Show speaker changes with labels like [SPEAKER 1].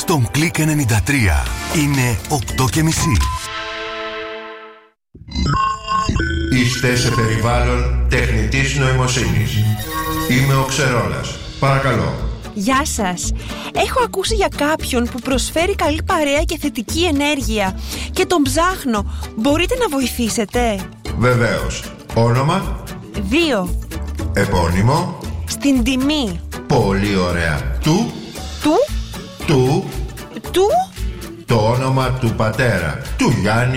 [SPEAKER 1] Στον Κλικ 93 είναι 8:30.
[SPEAKER 2] Είστε σε περιβάλλον τεχνητής νοημοσύνης. Είμαι ο Ξερόλας. Παρακαλώ.
[SPEAKER 3] Γεια σας. Έχω ακούσει για κάποιον που προσφέρει καλή παρέα και θετική ενέργεια και τον ψάχνω. Μπορείτε να βοηθήσετε?
[SPEAKER 2] Βεβαίως. Όνομα?
[SPEAKER 3] 2.
[SPEAKER 2] Επώνυμο?
[SPEAKER 3] Στην τιμή.
[SPEAKER 2] Πολύ ωραία. Του?
[SPEAKER 3] Του?
[SPEAKER 2] Του?
[SPEAKER 3] Του?
[SPEAKER 2] Το όνομα του πατέρα. Του Γιάννη,